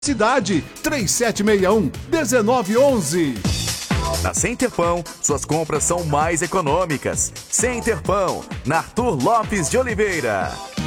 Cidade 3761-1911. Na Center Pão, suas compras são mais econômicas. Center Pão, na Arthur Lopes de Oliveira.